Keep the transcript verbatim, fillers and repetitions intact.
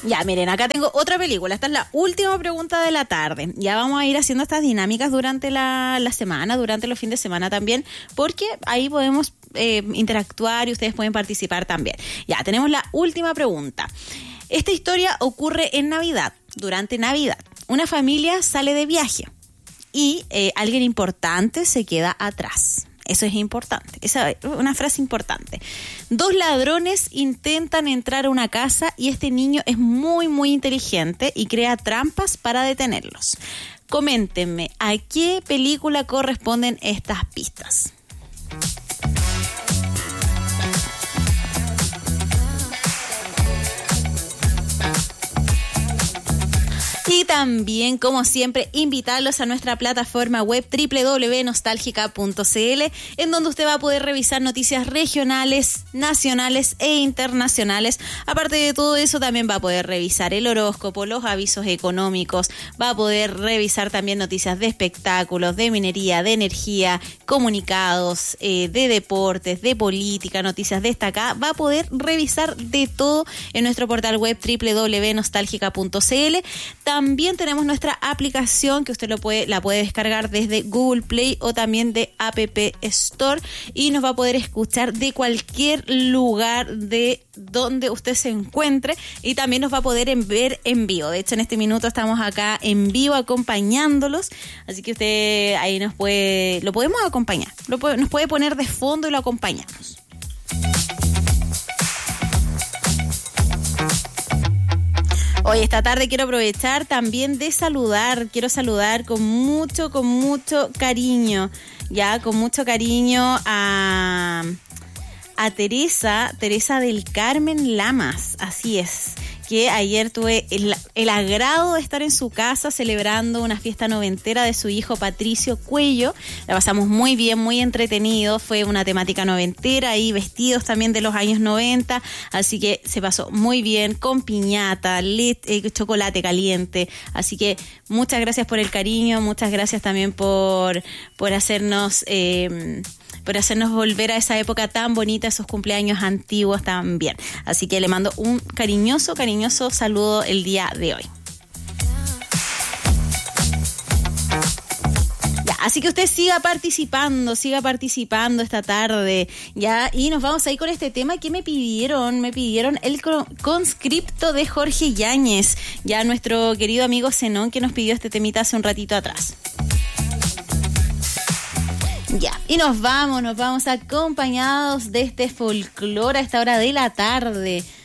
Ya, miren, acá tengo otra película. Esta es la última pregunta de la tarde. Ya vamos a ir haciendo estas dinámicas durante la, la semana, durante los fines de semana también, porque ahí podemos eh, interactuar y ustedes pueden participar también. Ya, tenemos la última pregunta. Esta historia ocurre en Navidad, durante Navidad. Una familia sale de viaje y eh, alguien importante se queda atrás. Eso es importante, esa es una frase importante. Dos ladrones intentan entrar a una casa y este niño es muy, muy inteligente y crea trampas para detenerlos. Coméntenme, ¿a qué película corresponden estas pistas? Y también, como siempre, invitarlos a nuestra plataforma web doble u doble u doble u punto nostálgica punto c l, en donde usted va a poder revisar noticias regionales, nacionales e internacionales. Aparte de todo eso, también va a poder revisar el horóscopo, los avisos económicos, va a poder revisar también noticias de espectáculos, de minería, de energía, comunicados, eh, de deportes, de política, noticias destacadas. Va a poder revisar de todo en nuestro portal web doble u doble u doble u punto nostálgica punto c l. También tenemos nuestra aplicación que usted lo puede, la puede descargar desde Google Play o también de App Store y nos va a poder escuchar de cualquier lugar de donde usted se encuentre y también nos va a poder en ver en vivo. De hecho, en este minuto estamos acá en vivo acompañándolos, así que usted ahí nos puede, lo podemos acompañar, lo puede, nos puede poner de fondo y lo acompañamos. Hoy, esta tarde quiero aprovechar también de saludar, quiero saludar con mucho, con mucho cariño, ya, con mucho cariño a, a Teresa, Teresa del Carmen Lamas, así es, que ayer tuve el, el agrado de estar en su casa celebrando una fiesta noventera de su hijo Patricio Cuello. La pasamos muy bien, muy entretenido, fue una temática noventera y vestidos también de los años noventa, así que se pasó muy bien con piñata, let, eh, chocolate caliente, así que muchas gracias por el cariño, muchas gracias también por, por hacernos... Eh, por hacernos volver a esa época tan bonita, esos cumpleaños antiguos también. Así que le mando un cariñoso, cariñoso saludo el día de hoy. Ya, así que usted siga participando, siga participando esta tarde, ya, y nos vamos a ir con este tema que me pidieron, me pidieron el conscripto de Jorge Yáñez, ya nuestro querido amigo Zenón que nos pidió este temita hace un ratito atrás. Ya, y nos vamos, nos vamos acompañados de este folclore a esta hora de la tarde.